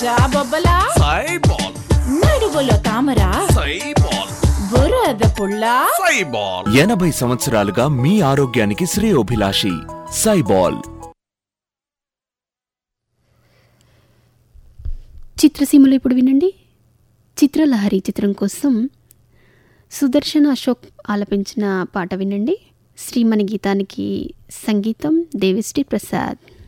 జాబొబ్బలా సైబాల్, నడువులో తామర సైబాల్, బురద పుల్ల సైబాల్. 80 సంవత్సరాలుగా మీ ఆరోగ్యానికి శ్రేయోభిలాషి సైబాల్. చిత్రసీమలో ఇప్పుడు వినండి. చిత్రలహరి చిత్రం కోసం సుదర్శన్ అశోక్ ఆలపించిన పాట వినండి. శ్రీమణి గీతానికి సంగీతం దేవిశ్రీ ప్రసాద్.